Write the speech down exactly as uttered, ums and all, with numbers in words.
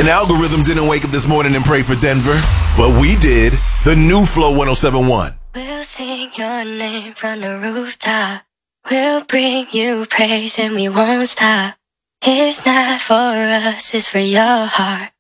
An algorithm didn't wake up this morning and pray for Denver, but we did. The new Flow one oh seven point one. We'll sing your name from the rooftop. We'll bring you praise and we won't stop. It's not for us, it's for your heart.